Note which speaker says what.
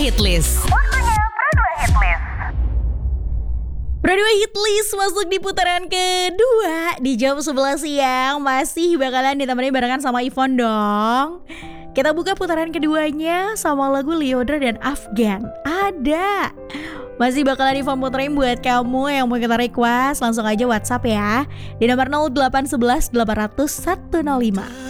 Speaker 1: Hitlist. Pro 2 Hitlist masuk di putaran kedua di jam 11 siang. Masih bakalan ditemani barengan sama Ivon dong. Kita buka putaran keduanya sama lagu Lyodra dan Afgan. Ada. Masih bakalan Ivon puterin buat kamu yang mau kita request. Langsung aja WhatsApp ya di nomor 0811 800 105.